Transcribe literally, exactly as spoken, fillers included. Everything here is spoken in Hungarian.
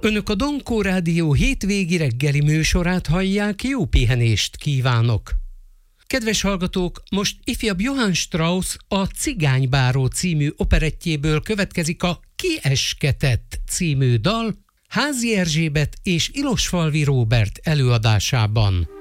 Önök a Donkó Rádió hétvégi reggeli műsorát hallják, jó pihenést kívánok! Kedves hallgatók, most ifjabb Johann Strauss a Cigánybáró című operettjéből következik a Kiesketett című dal, Házi Erzsébet és Ilosfalvi Róbert előadásában.